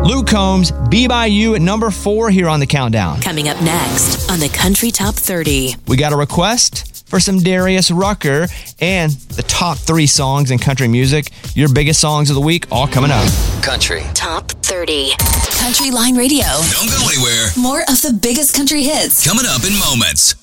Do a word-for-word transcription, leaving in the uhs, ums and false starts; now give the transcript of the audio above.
Luke Combs, Be By You at number four here on the countdown. Coming up next on the Country Top thirty. We got a request for some Darius Rucker and the top three songs in country music. Your biggest songs of the week, all coming up. Country Top thirty. Country Line Radio. Don't go anywhere. More of the biggest country hits. Coming up in moments.